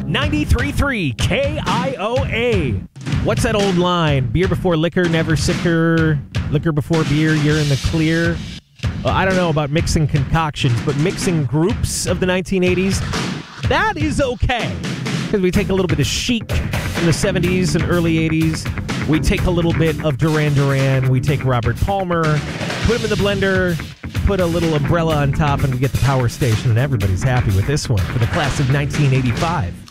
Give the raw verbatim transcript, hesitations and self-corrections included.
ninety-three point three K I O A. What's that old line? Beer before liquor, never sicker. Liquor before beer, you're in the clear. Well, I don't know about mixing concoctions, but mixing groups of the nineteen eighties, that is okay. Because we take a little bit of Chic in the seventies and early eighties. We take a little bit of Duran Duran. We take Robert Palmer, put him in the blender, put a little umbrella on top, and we get the Power Station, and everybody's happy with this one for the class of nineteen eighty-five.